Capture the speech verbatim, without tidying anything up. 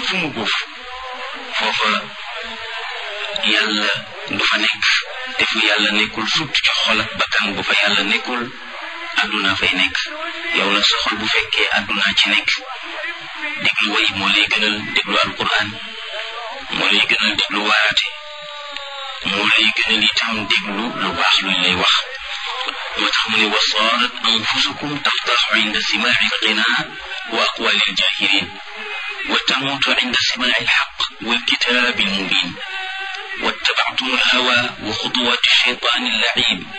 fu mu buuf foofa yàlla du fa nekk te fu yàlla nekkul sut ci xol ak bakkan bu fa yàlla nekkul àdduna fay nekk yow la sa xol bu fekkee àdduna ci nekk déglu way moo lay gënal déglu alquran moo lay gënal déglu waaraate moo lay gënal itam déglu lu baax luñ lay wax moo tax mu ne wa saarat anfusukum tartaxu inda simaai alqinaa wa aqwali aljahilin wa tamuutu inda simaai alxaq walkitaabi almubin واتبعتم الهوى وخطوات الشيطان اللعين